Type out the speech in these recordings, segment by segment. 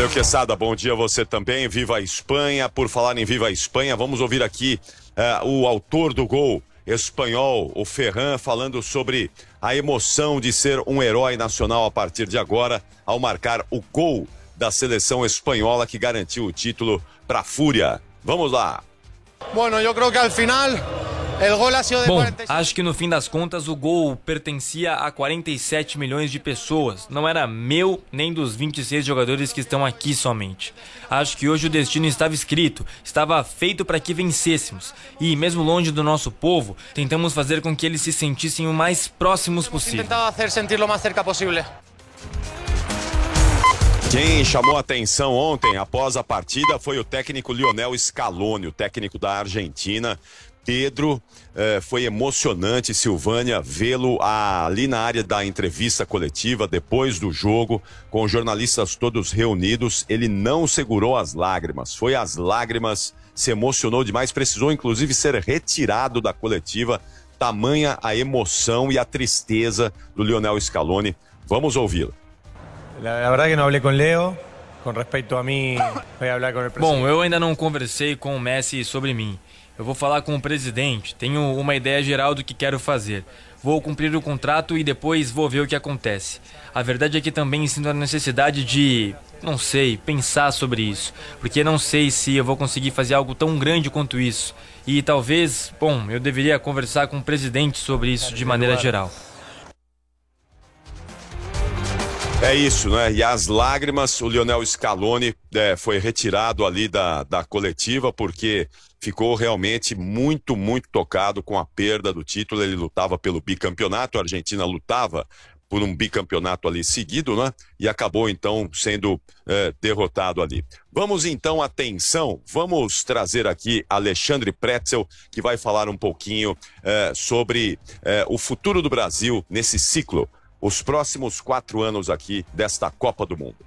Valeu, Quesada, bom dia a você também, viva a Espanha. Por falar em viva a Espanha, vamos ouvir aqui o autor do gol espanhol, o Ferran, falando sobre a emoção de ser um herói nacional a partir de agora, ao marcar o gol da seleção espanhola que garantiu o título para a Fúria. Vamos lá. Bueno, eu creo que al final el gol ha sido de 47... Bom, acho que no fim das contas o gol pertencia a 47 milhões de pessoas. Não era meu nem dos 26 jogadores que estão aqui somente. Acho que hoje o destino estava escrito, estava feito para que vencêssemos. E mesmo longe do nosso povo, tentamos fazer com que eles se sentissem o mais próximos possível. Tentado fazer sentir o mais cerca possível. Quem chamou a atenção ontem, após a partida, foi o técnico Lionel Scaloni, o técnico da Argentina. Pedro, foi emocionante, Silvânia, vê-lo ali na área da entrevista coletiva, depois do jogo, com os jornalistas todos reunidos. Ele não segurou as lágrimas, foi às lágrimas, se emocionou demais, precisou inclusive ser retirado da coletiva, tamanha a emoção e a tristeza do Lionel Scaloni. Vamos ouvi-lo. La verdad que no hablé con Leo. Com respeito a mim, vou falar com o presidente. Bom, eu ainda não conversei com o Messi sobre mim. Eu vou falar com o presidente, tenho uma ideia geral do que quero fazer. Vou cumprir o contrato e depois vou ver o que acontece. A verdade é que também sinto a necessidade de, não sei, pensar sobre isso. Porque não sei se eu vou conseguir fazer algo tão grande quanto isso. E talvez, bom, eu deveria conversar com o presidente sobre isso de maneira geral. É isso, né? E as lágrimas, o Lionel Scaloni foi retirado ali da coletiva porque ficou realmente muito, muito tocado com a perda do título. Ele lutava pelo bicampeonato, a Argentina lutava por um bicampeonato ali seguido, né? E acabou então sendo derrotado ali. Vamos então, atenção, vamos trazer aqui Alexandre Pretzel, que vai falar um pouquinho sobre o futuro do Brasil nesse ciclo. Os próximos 4 anos aqui desta Copa do Mundo.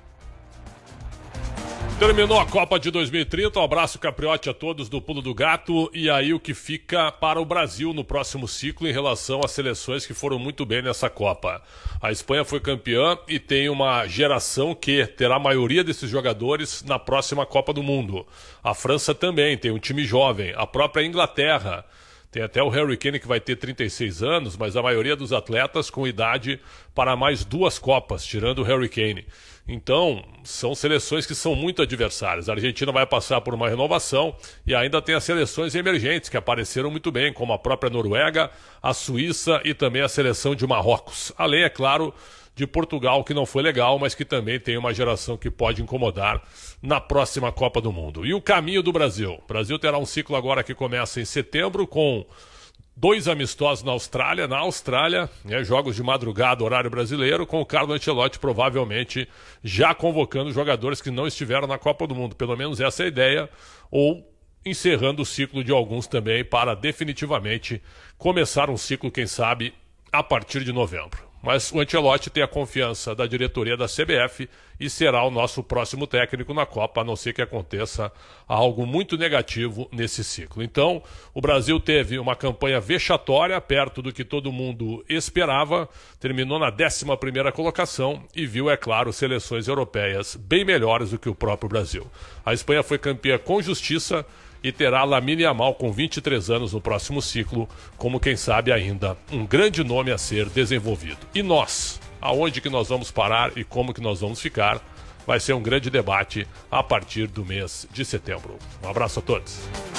Terminou a Copa de 2030, um abraço capriote a todos do Pulo do Gato. E aí o que fica para o Brasil no próximo ciclo em relação às seleções que foram muito bem nessa Copa. A Espanha foi campeã e tem uma geração que terá a maioria desses jogadores na próxima Copa do Mundo. A França também tem um time jovem, a própria Inglaterra. Tem até o Harry Kane que vai ter 36 anos, mas a maioria dos atletas com idade para mais 2 Copas, tirando o Harry Kane. Então, são seleções que são muito adversárias. A Argentina vai passar por uma renovação e ainda tem as seleções emergentes que apareceram muito bem, como a própria Noruega, a Suíça e também a seleção de Marrocos. Além, é claro, de Portugal, que não foi legal, mas que também tem uma geração que pode incomodar na próxima Copa do Mundo. E o caminho do Brasil? O Brasil terá um ciclo agora que começa em setembro, com 2 amistosos na Austrália, jogos de madrugada, horário brasileiro, com o Carlo Ancelotti provavelmente já convocando jogadores que não estiveram na Copa do Mundo, pelo menos essa é a ideia, ou encerrando o ciclo de alguns também para definitivamente começar um ciclo, quem sabe, a partir de novembro. Mas o Ancelotti tem a confiança da diretoria da CBF e será o nosso próximo técnico na Copa, a não ser que aconteça algo muito negativo nesse ciclo. Então, o Brasil teve uma campanha vexatória, perto do que todo mundo esperava, terminou na 11ª colocação e viu, é claro, seleções europeias bem melhores do que o próprio Brasil. A Espanha foi campeã com justiça e terá Lamine Yamal com 23 anos no próximo ciclo, como quem sabe ainda um grande nome a ser desenvolvido. E nós, aonde que nós vamos parar e como que nós vamos ficar, vai ser um grande debate a partir do mês de setembro. Um abraço a todos.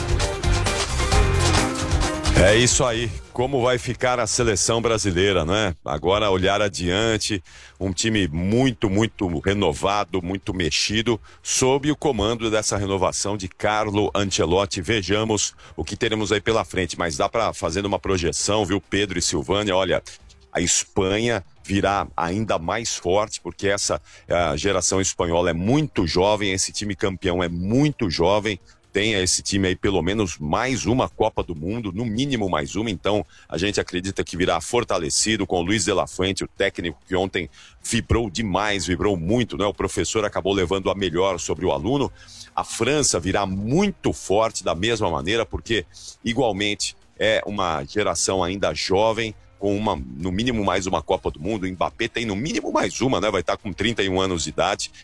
É isso aí, como vai ficar a seleção brasileira, né? Agora olhar adiante, um time muito, muito renovado, muito mexido, sob o comando dessa renovação de Carlo Ancelotti. Vejamos o que teremos aí pela frente, mas dá para fazer uma projeção, viu, Pedro e Silvânia? Olha, a Espanha virá ainda mais forte, porque essa geração espanhola é muito jovem, esse time campeão é muito jovem, tem esse time aí pelo menos mais uma Copa do Mundo, no mínimo mais uma, então a gente acredita que virá fortalecido com o Luiz de la Fuente, o técnico que ontem vibrou demais, vibrou muito, né? O professor acabou levando a melhor sobre o aluno. A França virá muito forte da mesma maneira, porque igualmente é uma geração ainda jovem, com no mínimo mais uma Copa do Mundo. O Mbappé tem no mínimo mais uma, né? Vai estar com 31 anos de idade.